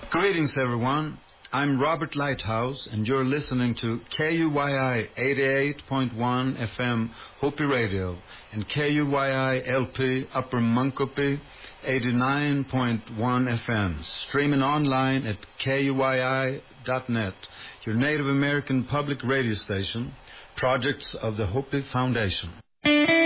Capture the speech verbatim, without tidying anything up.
Greetings, everyone. I'm Robert Lighthouse, and you're listening to K U Y I eighty-eight point one F M Hopi Radio and K U Y I L P Upper Munkopi eighty-nine point one F M, streaming online at K U Y I dot net, your Native American public radio station, projects of the Hopi Foundation.